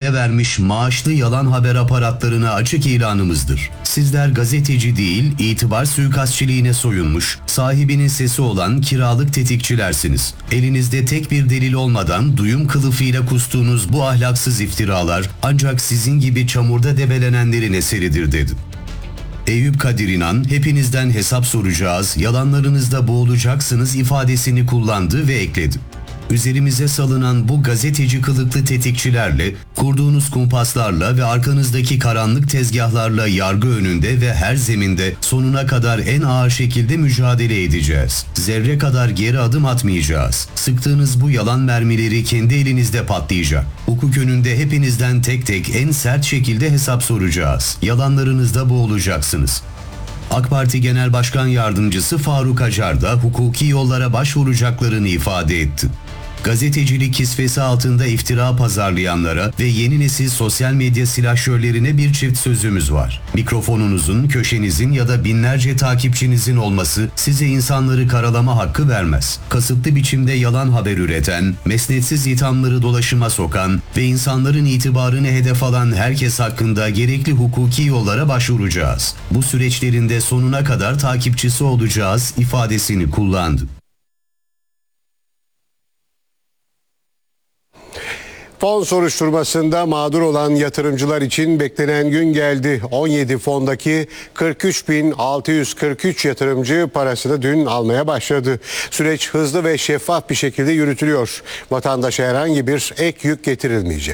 ele vermiş maaşlı yalan haber aparatlarına açık ilanımızdır. Sizler gazeteci değil, itibar suikastçiliğine soyunmuş, sahibinin sesi olan kiralık tetikçilersiniz. Elinizde tek bir delil olmadan duyum kılıfıyla kustuğunuz bu ahlaksız iftiralar ancak sizin gibi çamurda debelenenlerin eseridir dedi. Eyüp Kadir İnan, hepinizden hesap soracağız, yalanlarınızda boğulacaksınız ifadesini kullandı ve ekledi. Üzerimize salınan bu gazeteci kılıklı tetikçilerle, kurduğunuz kumpaslarla ve arkanızdaki karanlık tezgahlarla yargı önünde ve her zeminde sonuna kadar en ağır şekilde mücadele edeceğiz. Zerre kadar geri adım atmayacağız. Sıktığınız bu yalan mermileri kendi elinizde patlayacak. Hukuk önünde hepinizden tek tek en sert şekilde hesap soracağız. Yalanlarınızda boğulacaksınız. AK Parti Genel Başkan Yardımcısı Faruk Acar da hukuki yollara başvuracaklarını ifade etti. Gazetecilik kisvesi altında iftira pazarlayanlara ve yeni nesil sosyal medya silahşörlerine bir çift sözümüz var. Mikrofonunuzun, köşenizin ya da binlerce takipçinizin olması size insanları karalama hakkı vermez. Kasıtlı biçimde yalan haber üreten, mesnetsiz ithamları dolaşıma sokan ve insanların itibarını hedef alan herkes hakkında gerekli hukuki yollara başvuracağız. Bu süreçlerin de sonuna kadar takipçisi olacağız ifadesini kullandı. Fon soruşturmasında mağdur olan yatırımcılar için beklenen gün geldi. 17 fondaki 43.643 yatırımcı parasını dün almaya başladı. Süreç hızlı ve şeffaf bir şekilde yürütülüyor. Vatandaşa herhangi bir ek yük getirilmeyecek.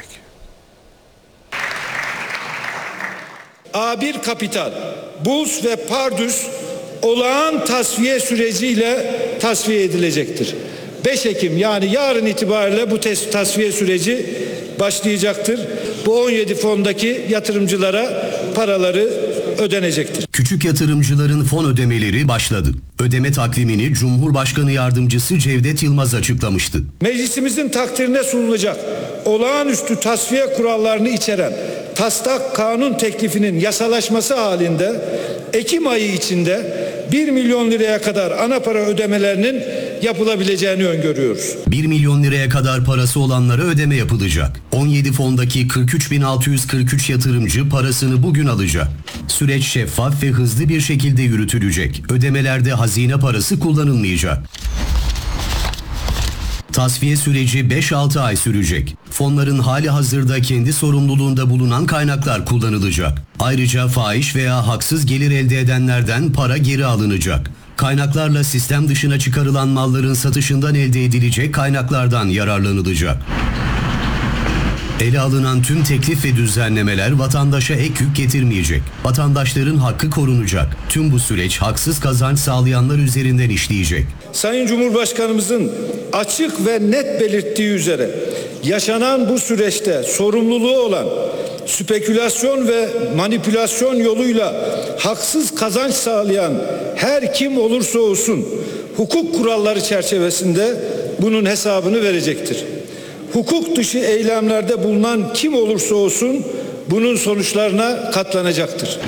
A1 Kapital, Buz ve Pardüs olağan tasfiye süreciyle tasfiye edilecektir. 5 Ekim yani yarın itibariyle bu tasfiye süreci başlayacaktır. Bu 17 fondaki yatırımcılara paraları ödenecektir. Küçük yatırımcıların fon ödemeleri başladı. Ödeme takvimini Cumhurbaşkanı Yardımcısı Cevdet Yılmaz açıklamıştı. Meclisimizin takdirine sunulacak olağanüstü tasfiye kurallarını içeren taslak kanun teklifinin yasalaşması halinde Ekim ayı içinde 1 milyon liraya kadar ana para ödemelerinin yapılabileceğini öngörüyoruz. 1 milyon liraya kadar parası olanlara ödeme yapılacak. 17 fondaki 43.643 yatırımcı parasını bugün alacak. Süreç şeffaf ve hızlı bir şekilde yürütülecek. Ödemelerde hazine parası kullanılmayacak. Tasfiye süreci 5-6 ay sürecek. Fonların hali hazırda kendi sorumluluğunda bulunan kaynaklar kullanılacak. Ayrıca fahiş veya haksız gelir elde edenlerden para geri alınacak. Kaynaklarla sistem dışına çıkarılan malların satışından elde edilecek kaynaklardan yararlanılacak. Ele alınan tüm teklif ve düzenlemeler vatandaşa ek yük getirmeyecek. Vatandaşların hakkı korunacak. Tüm bu süreç haksız kazanç sağlayanlar üzerinden işleyecek. Sayın Cumhurbaşkanımızın açık ve net belirttiği üzere yaşanan bu süreçte sorumluluğu olan spekülasyon ve manipülasyon yoluyla haksız kazanç sağlayan her kim olursa olsun hukuk kuralları çerçevesinde bunun hesabını verecektir. Hukuk dışı eylemlerde bulunan kim olursa olsun bunun sonuçlarına katlanacaktır.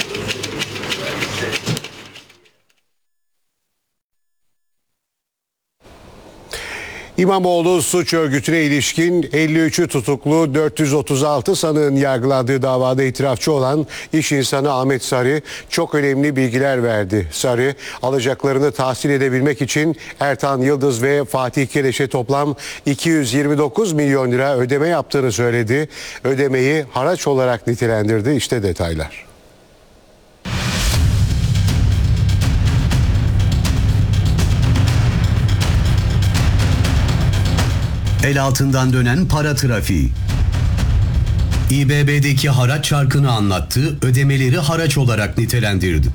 İmamoğlu suç örgütüne ilişkin 53'ü tutuklu 436 sanığın yargılandığı davada itirafçı olan iş insanı Ahmet Sarı çok önemli bilgiler verdi. Sarı alacaklarını tahsil edebilmek için Ertan Yıldız ve Fatih Keleş'e toplam 229 milyon lira ödeme yaptığını söyledi. Ödemeyi haraç olarak nitelendirdi. İşte detaylar. El altından dönen para trafiği. İBB'deki haraç çarkını anlattı, ödemeleri haraç olarak nitelendirdi.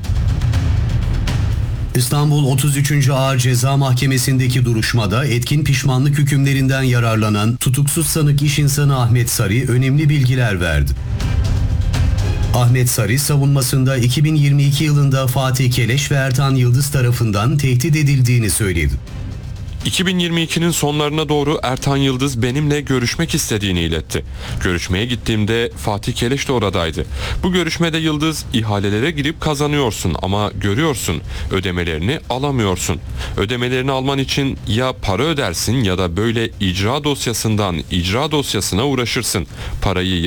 İstanbul 33. Ağır Ceza Mahkemesi'ndeki duruşmada etkin pişmanlık hükümlerinden yararlanan tutuksuz sanık iş insanı Ahmet Sarı önemli bilgiler verdi. Ahmet Sarı savunmasında 2022 yılında Fatih Keleş ve Ertan Yıldız tarafından tehdit edildiğini söyledi. 2022'nin sonlarına doğru Ertan Yıldız benimle görüşmek istediğini iletti. Görüşmeye gittiğimde Fatih Keleş de oradaydı. Bu görüşmede Yıldız ihalelere girip kazanıyorsun ama görüyorsun ödemelerini alamıyorsun. Ödemelerini alman için ya para ödersin ya da böyle icra dosyasından icra dosyasına uğraşırsın. Parayı